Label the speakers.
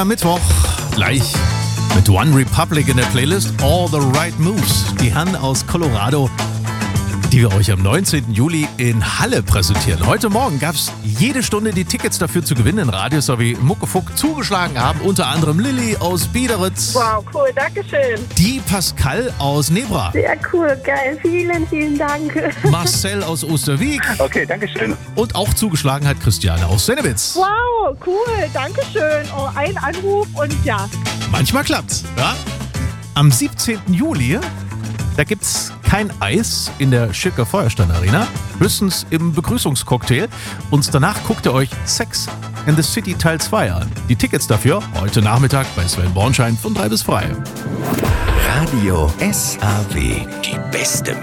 Speaker 1: Am Mittwoch gleich mit One Republic in der Playlist All the Right Moves. Die Herren aus Colorado, die wir euch am 19. Juli in Halle präsentieren. Heute Morgen gab es jede Stunde die Tickets dafür zu gewinnen in Radios sowie Muckefuck zugeschlagen haben. Unter anderem Lilly aus Biederitz.
Speaker 2: Wow, cool, dankeschön.
Speaker 1: Die Pascal aus Nebra.
Speaker 2: Sehr cool, geil. Vielen, vielen Dank.
Speaker 1: Marcel aus Osterwieck.
Speaker 3: Okay, dankeschön.
Speaker 1: Und auch zugeschlagen hat Christiane aus Sennewitz.
Speaker 2: Wow, cool, dankeschön. Oh, ein Anruf und ja.
Speaker 1: Manchmal klappt's, ja? Am 17. Juli, da gibt's kein Eis in der Schirker Feuerstein Arena, höchstens im Begrüßungscocktail. Und danach guckt ihr euch Sex in the City Teil 2 an. Die Tickets dafür heute Nachmittag bei Sven Bornschein von 3 bis frei.
Speaker 4: Radio SAW. Die beste